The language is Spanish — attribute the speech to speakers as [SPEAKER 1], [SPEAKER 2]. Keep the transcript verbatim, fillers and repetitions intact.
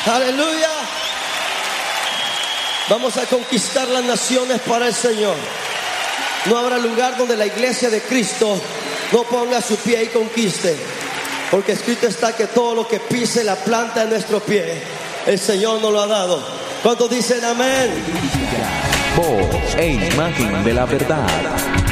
[SPEAKER 1] Aleluya. Vamos a conquistar las naciones para el Señor. No habrá lugar donde la iglesia de Cristo no ponga su pie y conquiste, porque escrito está que todo lo que pise la planta de nuestro pie, el Señor nos lo ha dado. ¿Cuántos dicen amén?
[SPEAKER 2] Voz e imagen de la verdad.